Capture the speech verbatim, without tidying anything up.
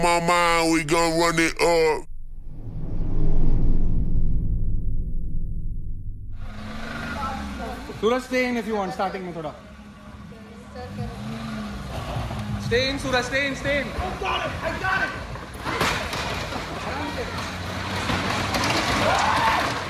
My mind, we gon' run it up. Suraj, stay in if you want, starting में थोड़ा. Stay in, Suraj, stay in, stay in. I got it, I got it.